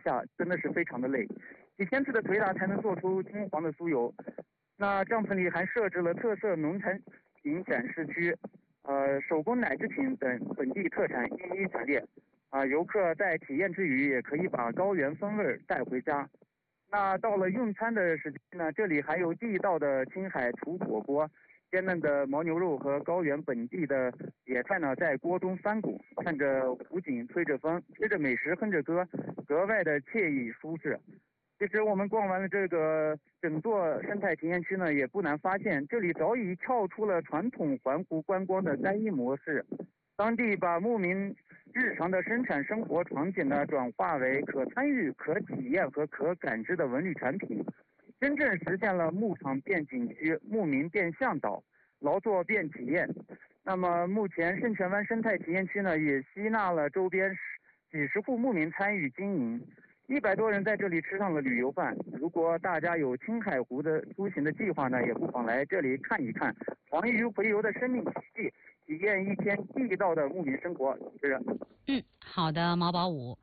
下，真的是非常的累，几千次的捶打才能做出金黄的酥油。那帐篷里还设置了特色农产品展示区，手工奶制品等本地特产一一陈列。游客在体验之余，也可以把高原风味带回家。那到了用餐的时间呢，这里还有地道的青海土火锅，鲜嫩的牦牛肉和高原本地的野菜呢，在锅中翻滚，看着湖景，吹着风，吃着美食，哼着歌，格外的惬意舒适。其实我们逛完了这个整座生态体验区呢，也不难发现，这里早已跳出了传统环湖观光的单一模式。当地把牧民日常的生产生活场景呢，转化为可参与、可体验和可感知的文旅产品，真正实现了牧场变景区、牧民变向导、劳作变体验。那么目前圣泉湾生态体验区呢，也吸纳了周边几十户牧民参与经营，100多人在这里吃上了旅游饭。如果大家有青海湖的出行的计划呢，也不妨来这里看一看黄鱼洄游的生命奇迹，体验一天地道的牧民生活。是。 好的，毛宝武。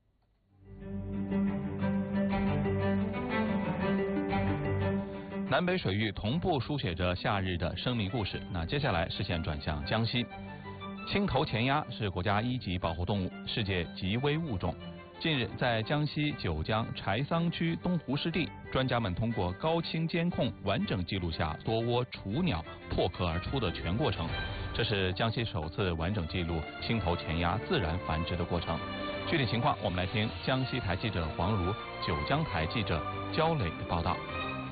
南北水域同步书写着夏日的生命故事。那接下来视线转向江西，青头前鸭是国家1级保护动物，世界极危物种。近日，在江西九江柴桑区东湖湿地，专家们通过高清监控完整记录下多窝雏鸟破壳而出的全过程。这是江西首次完整记录青头前鸭自然繁殖的过程。具体情况，我们来听江西台记者黄如、九江台记者焦磊的报道。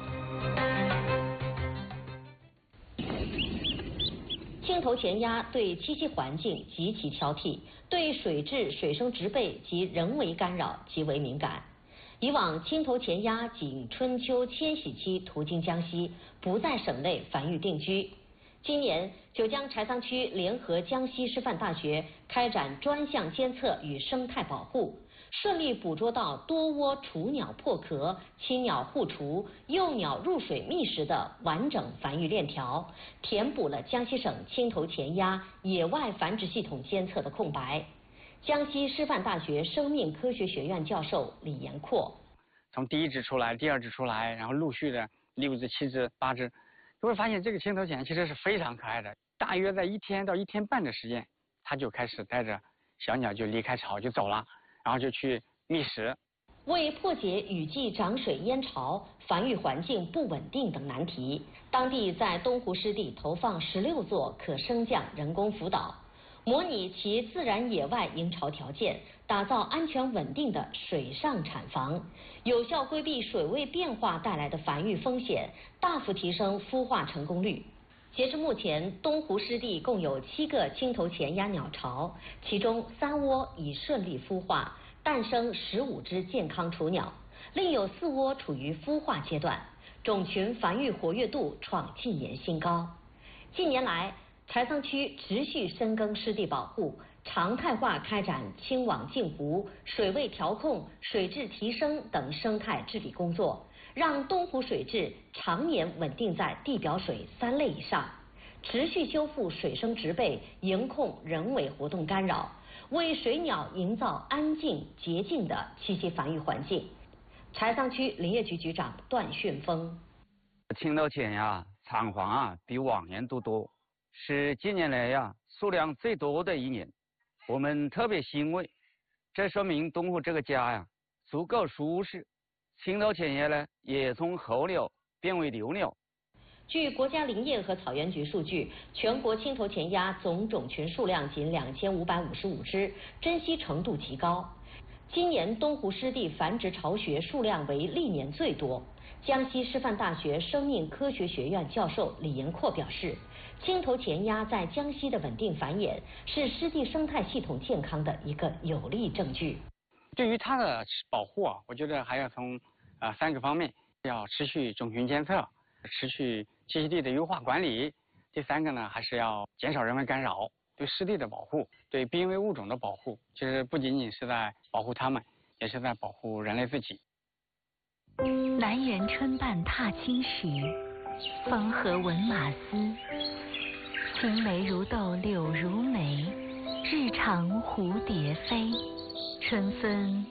青头前鸭对栖息环境极其挑剔，对水质、水生植被及人为干扰极为敏感。以往青头前鸭仅春秋迁徙期途经江西，不在省内繁育定居。今年，九江柴桑区联合江西师范大学开展专项监测与生态保护，顺利捕捉到多窝雏鸟破壳、亲鸟互雏、幼鸟入水觅食的完整繁育链条，填补了江西省青头前鸭野外繁殖系统监测的空白。江西师范大学生命科学学院教授李延阔： 从第1只出来，第2只出来，然后陆续的6只、7只、8只。就会发现这个青头前其实是非常可爱的，大约在1天到1天半的时间，它就开始带着小鸟就离开巢就走了，然后就去觅食。 为破解雨季涨水淹巢、繁育环境不稳定等难题，当地在东湖湿地投放16座可升降人工浮岛，模拟其自然野外营巢条件，打造安全稳定的水上产房，有效规避水位变化带来的繁育风险，大幅提升孵化成功率。截至目前，东湖湿地共有7个青头前鸭鸟巢，其中3窝已顺利孵化，诞生15只健康雏鸟，另有4窝处于孵化阶段，种群繁育活跃度创近年新高。近年来，柴桑区持续深耕湿地保护，常态化开展清网净湖、水位调控、水质提升等生态治理工作，让东湖水质常年稳定在地表水3类以上，持续修复水生植被，迎控人为活动干扰，为水鸟营造安静洁净的栖息繁育环境。柴桑区林业局局长段训峰： 青头前鸭产房比往年都多，是近年来数量最多的一年，我们特别欣慰，这说明东湖这个家足够舒适。青头前鸭呢也从候鸟变为留鸟。 据国家林业和草原局数据，全国青头前鸭总种群数量仅2555只，珍稀程度极高。今年东湖湿地繁殖巢穴数量为历年最多。江西师范大学生命科学学院教授李延阔表示，青头前鸭在江西的稳定繁衍是湿地生态系统健康的一个有力证据。 对于它的保护我觉得还要从3个方面，要持续种群监测，持续栖息地的优化管理。第3个呢，还是要减少人为干扰，对湿地的保护，对濒危物种的保护，其实不仅仅是在保护它们，也是在保护人类自己。 南园春半踏青时，风和闻马嘶。青梅如豆柳如眉，日长蝴蝶飞。春分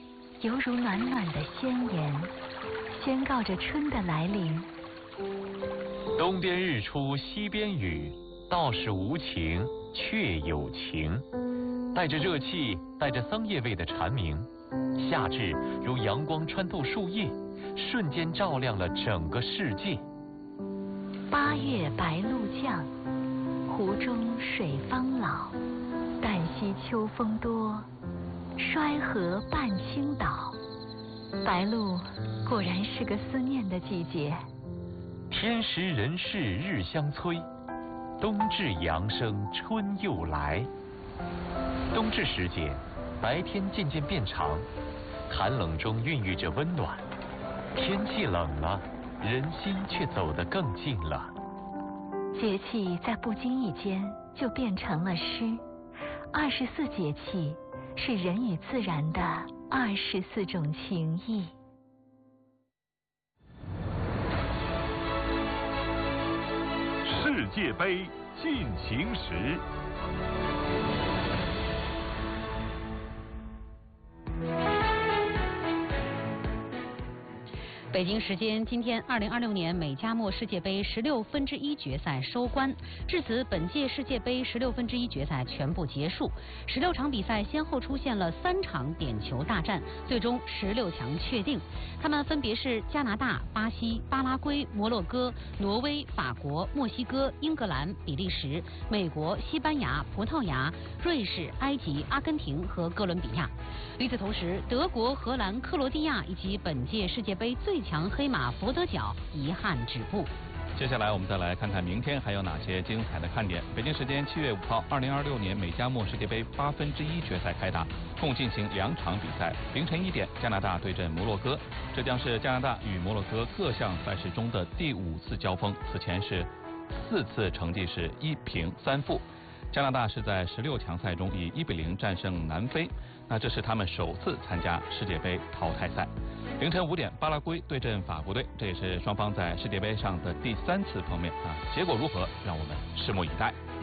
犹如暖暖的宣言，宣告着春的来临。 东边日出西边雨，道是无晴却有晴。带着热气，带着桑叶味的蝉鸣，夏至如阳光穿透树叶，瞬间照亮了整个世界。 8月白露降，湖中水方老。旦夕秋风多，衰河半倾倒。白露果然是个思念的季节。 天时人事日相催，冬至阳生春又来。冬至时节，白天渐渐变长，寒冷中孕育着温暖。天气冷了，人心却走得更近了。 节气在不经意间就变成了诗。24节气是人与自然的24种情谊。 世界杯进行时。 北京时间今天，2026年美加墨世界杯16分之1决赛收官。至此，本届世界杯16分之1决赛全部结束。16场比赛先后出现了3场点球大战，最终16强确定。他们分别是加拿大、巴西、巴拉圭、摩洛哥、挪威、法国、墨西哥、英格兰、比利时、美国、西班牙、葡萄牙、瑞士、埃及、阿根廷和哥伦比亚。与此同时，德国、荷兰、克罗地亚以及本届世界杯最强黑马佛得角遗憾止步。 接下来我们再来看看明天还有哪些精彩的看点。北京时间7月5号，2026年美加墨世界杯1/8决赛开打，共进行2场比赛。凌晨1点，加拿大对阵摩洛哥，这将是加拿大与摩洛哥各项赛事中的第5次交锋，此前是4次成绩是1平3负。加拿大是在16强赛中以1-0战胜南非，那这是他们首次参加世界杯淘汰赛。凌晨5点，巴拉圭对阵法国队，这也是双方在世界杯上的第3次碰面啊，结果如何，让我们拭目以待。